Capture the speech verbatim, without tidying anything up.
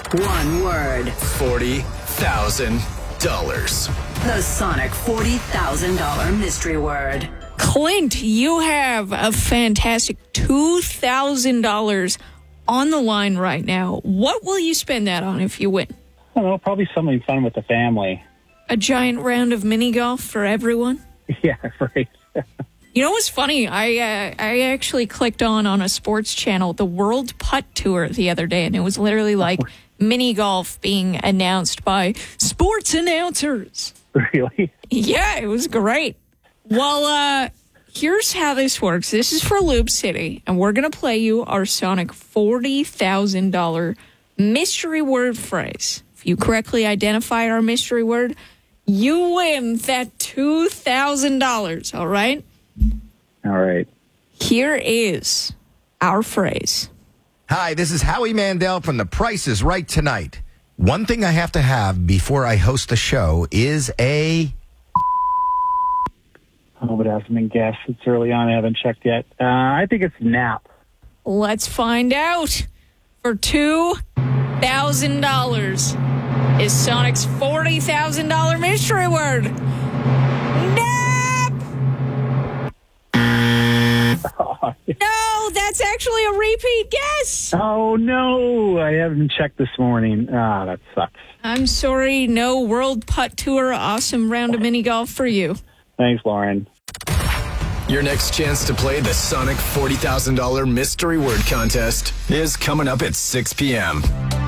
One word. forty thousand dollars. The Sonic forty thousand dollars mystery word. Clint, you have a fantastic two thousand dollars on the line right now. What will you spend that on if you win? I don't know, probably something fun with the family. A giant round of mini golf for everyone? Yeah, right. You know what's funny? I uh, I actually clicked on on a sports channel the World Putt Tour the other day, and it was literally like mini golf being announced by sports announcers. Really? Yeah, it was great. Well, uh, here's how this works. This is for Loop City, and we're going to play you our Sonic forty thousand dollars mystery word phrase. If you correctly identify our mystery word, you win that two thousand dollars, all right? All right. Here is our phrase. Hi, this is Howie Mandel from The Price is Right Tonight. One thing I have to have before I host the show is a... Oh, but it hasn't been guessed. It's early on. I haven't checked yet. Uh, I think it's nap. Let's find out. For two thousand dollars is Sonic's forty thousand dollars mystery word. Nap! Oh, No, that's actually a repeat guess. oh, no. I haven't checked this morning. Ah, that sucks. I'm sorry, no World Putt Tour awesome round of mini golf for you. Thanks, Lauren. Your next chance to play the Sonic forty thousand dollars mystery word contest is coming up at six p.m.